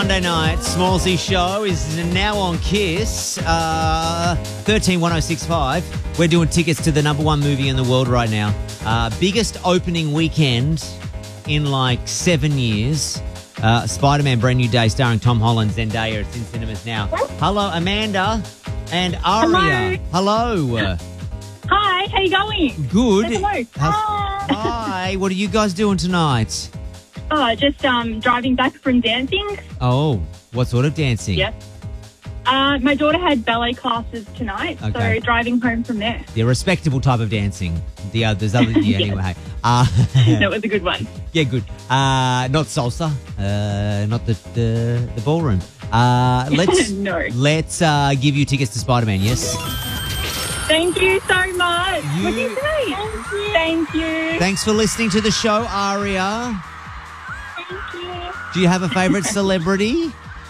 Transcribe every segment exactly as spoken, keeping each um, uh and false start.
Monday night Smallsy show is now on Kiss. Uh, thirteen one oh six five. We're doing tickets to the number one movie in the world right now. Uh, biggest opening weekend in like seven years. Uh, Spider-Man Brand New Day starring Tom Holland, Zendaya. It's in cinemas now. Hello, Amanda and Aria. Hello. Hello. Hi, how you going? Good. Hello. Hi. Hi. What are you guys doing tonight? Oh, just um, driving back from dancing. Oh, what sort of dancing? Yep. Uh, my daughter had ballet classes tonight, Okay. so driving home from there. The respectable type of dancing. The uh, there's other yeah, anyway. Uh, That was a good one. yeah, good. Uh, not salsa. Uh, not the the, the ballroom. Uh, let's No. let's uh, give you tickets to Spider-Man. Yes. Thank you so much. You- What do you say? Thank you. Thank you. Thanks for listening to the show, Aria. Thank you. Do you have a favourite celebrity?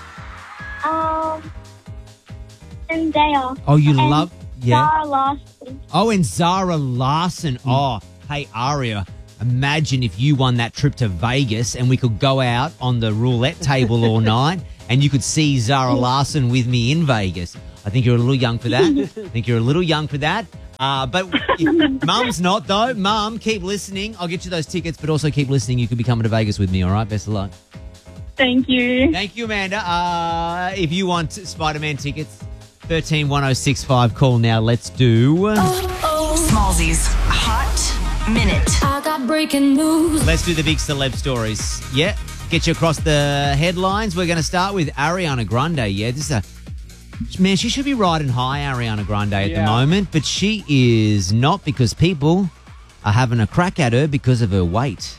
Um, Zendaya. Oh, you And love yeah. Zara Larson. Oh, and Zara Larson. Oh, hey, Aria, imagine if you won that trip to Vegas and we could go out on the roulette table all night and you could see Zara Larson with me in Vegas. I think you're a little young for that. I think you're a little young for that. Uh, but if Mum's not, though. Mum, keep listening. I'll get you those tickets, but also keep listening. You could be coming to Vegas with me, all right? Best of luck. Thank you. Thank you, Amanda. Uh, if you want Spider-Man tickets, thirteen one oh six five, call now. Let's do... Smallsy's Hot Minute. I got breaking news. Let's do the big celeb stories. Yeah, get you across the headlines. We're going to start with Ariana Grande. Yeah, this is a... Man, she should be riding high, Ariana Grande, at the Yeah. moment, but she is not because people are having a crack at her because of her weight.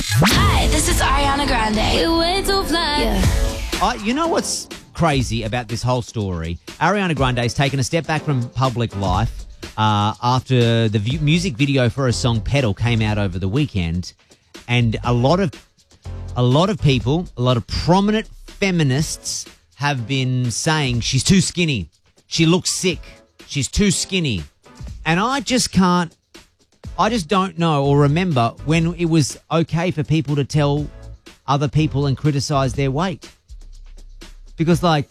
Hi, this is Ariana Grande. We're way too fly. Uh, you know what's crazy about this whole story? Ariana Grande has taken a step back from public life uh, after the v- music video for her song Pedal came out over the weekend, and a lot of a lot of people, a lot of prominent feminists have been saying she's too skinny. She looks sick. She's too skinny. And I just can't, I just don't know or remember when it was okay for people to tell other people and criticize their weight. Because, like,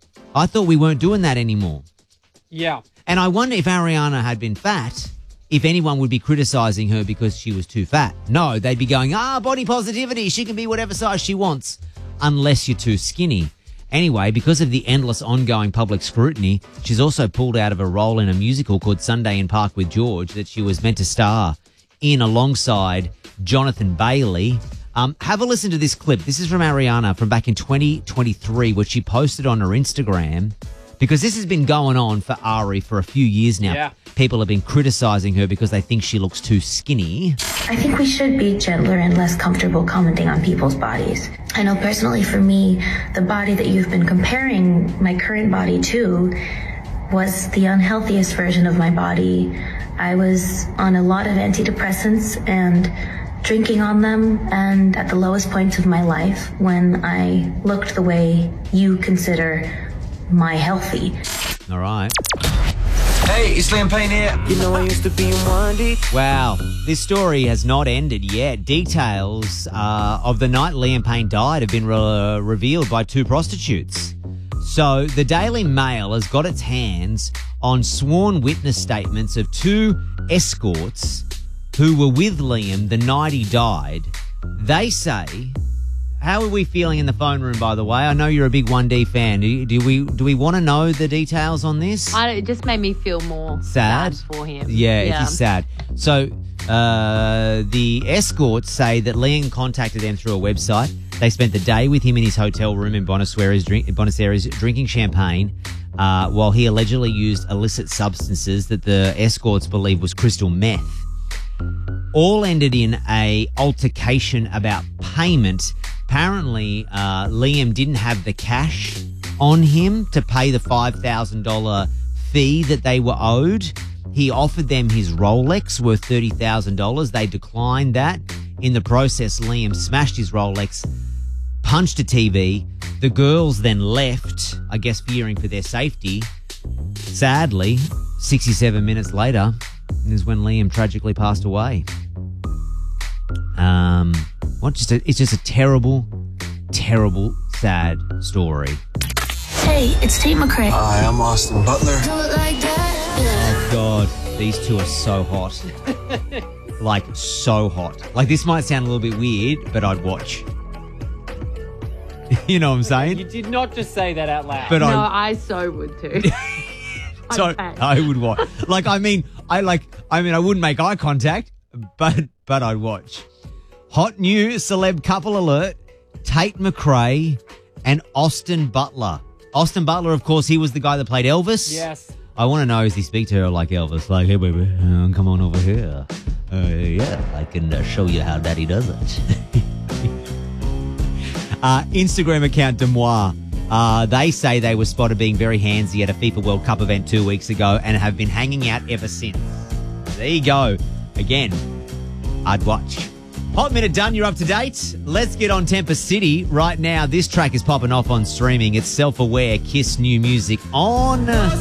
I thought we weren't doing that anymore. Yeah. And I wonder if Ariana had been fat, if anyone would be criticizing her because she was too fat. No, they'd be going, ah, body positivity. She can be whatever size she wants, unless you're too skinny. Anyway, because of the endless ongoing public scrutiny, she's also pulled out of a role in a musical called Sunday in Park with George that she was meant to star in alongside Jonathan Bailey. Um, have a listen to this clip. This is from Ariana from back in twenty twenty-three, which she posted on her Instagram, because this has been going on for Ari for a few years now. Yeah. People have been criticizing her because they think she looks too skinny. I think we should be gentler and less comfortable commenting on people's bodies. I know personally for me, the body that you've been comparing my current body to was the unhealthiest version of my body. I was on a lot of antidepressants and drinking on them, and at the lowest points of my life when I looked the way you consider my healthy. All right. Hey, it's Liam Payne here. You know I used to be in one deep. Wow, this story has not ended yet. Details uh, of the night Liam Payne died have been re- revealed by two prostitutes. So the Daily Mail has got its hands on sworn witness statements of two escorts who were with Liam the night he died. They say... How are we feeling in the phone room, by the way? I know you're a big one D fan. Do, do we do we want to know the details on this? I, it just made me feel more Sad? sad, for him. Yeah, it is sad. So uh, the escorts say that Liam contacted them through a website. They spent the day with him in his hotel room in Buenos Aires, drink, Buenos Aires drinking champagne uh, while he allegedly used illicit substances that the escorts believe was crystal meth. All ended in a altercation about payment. Apparently, uh, Liam didn't have the cash on him to pay the five thousand dollars fee that they were owed. He offered them his Rolex worth thirty thousand dollars. They declined that. In the process, Liam smashed his Rolex, punched a T V. The girls then left, I guess fearing for their safety. Sadly, sixty-seven minutes later is when Liam tragically passed away. Um, what just a, it's just a terrible, terrible sad story. Hey, it's Tate McRae. Hi, I'm Austin Butler. Do it like that. Oh, God. These two are so hot. Like, so hot. Like, this might sound a little bit weird, but I'd watch. You know what I'm saying? You did not just say that out loud. But No, I, I so would too. so Okay. I would watch. Like, I mean, I like, I mean, I wouldn't make eye contact, but, but I'd watch. Hot new celeb couple alert. Tate McRae and Austin Butler. Austin Butler, of course, he was the guy that played Elvis. Yes. I want to know, does he speak to her like Elvis? Like, hey, baby, uh, come on over here. Uh, yeah, I can uh, show you how daddy does it. uh, Instagram account Demois. Uh, they say they were spotted being very handsy at a FIFA World Cup event two weeks ago and have been hanging out ever since. There you go. Again, I'd watch. Hot Minute done. You're up to date. Let's get on Tempest City right now. This track is popping off on streaming. It's Self-Aware, Kiss new music on...